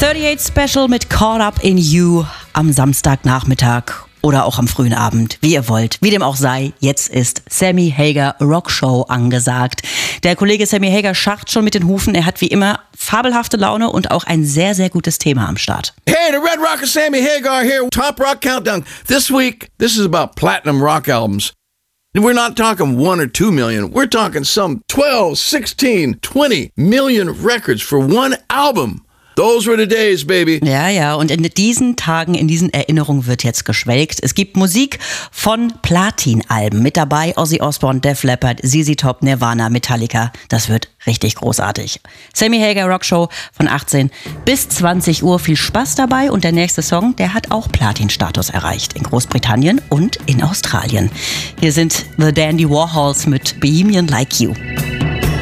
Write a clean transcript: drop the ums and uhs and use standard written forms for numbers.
38 Special mit Caught Up in You am Samstagnachmittag oder auch am frühen Abend, wie ihr wollt. Wie dem auch sei, jetzt ist Sammy Hagar Rockshow angesagt. Der Kollege Sammy Hagar scharrt schon mit den Hufen. Er hat wie immer fabelhafte Laune und auch ein sehr, sehr gutes Thema am Start. Hey, the Red Rocker Sammy Hagar here. Top Rock Countdown. This week, this is about platinum rock albums. And we're not talking 1 or 2 million. We're talking some 12, 16, 20 million records for one album. Those were the days, baby. Ja, und in diesen Tagen, in diesen Erinnerungen wird jetzt geschwelgt. Es gibt Musik von Platin-Alben. Mit dabei Ozzy Osbourne, Def Leppard, ZZ Top, Nirvana, Metallica. Das wird richtig großartig. Sammy Hagar Rockshow von 18 bis 20 Uhr. Viel Spaß dabei. Und der nächste Song, der hat auch Platin-Status erreicht. In Großbritannien und in Australien. Hier sind The Dandy Warhols mit Bohemian Like You.